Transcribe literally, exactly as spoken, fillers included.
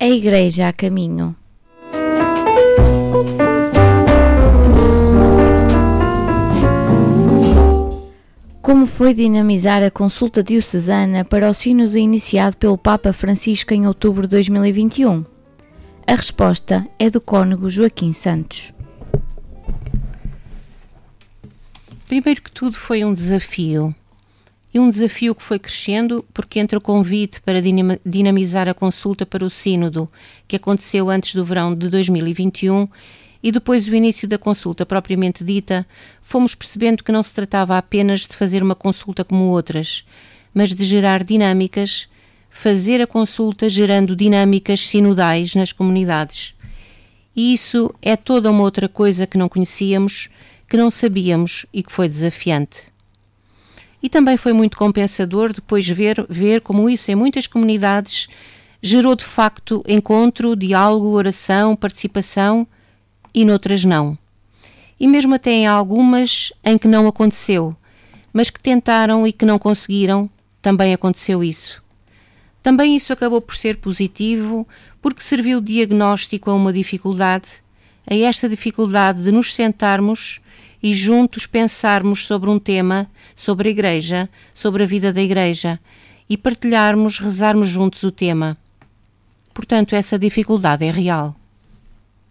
A Igreja a caminho. Como foi dinamizar a consulta diocesana para o sínodo iniciado pelo Papa Francisco em outubro de dois mil e vinte e um? A resposta é do cônego Joaquim Santos. Primeiro que tudo foi um desafio. E um desafio que foi crescendo porque entre o convite para dinamizar a consulta para o sínodo, que aconteceu antes do verão de dois mil e vinte e um, e depois o início da consulta propriamente dita, fomos percebendo que não se tratava apenas de fazer uma consulta como outras, mas de gerar dinâmicas, fazer a consulta gerando dinâmicas sinodais nas comunidades. E isso é toda uma outra coisa que não conhecíamos, que não sabíamos e que foi desafiante. E também foi muito compensador depois ver, ver como isso em muitas comunidades gerou de facto encontro, diálogo, oração, participação, e noutras não. E mesmo até em algumas em que não aconteceu, mas que tentaram e que não conseguiram, também aconteceu isso. Também isso acabou por ser positivo, porque serviu de diagnóstico a uma dificuldade, a esta dificuldade de nos sentarmos e juntos pensarmos sobre um tema, sobre a Igreja, sobre a vida da Igreja, e partilharmos, rezarmos juntos o tema. Portanto, essa dificuldade é real.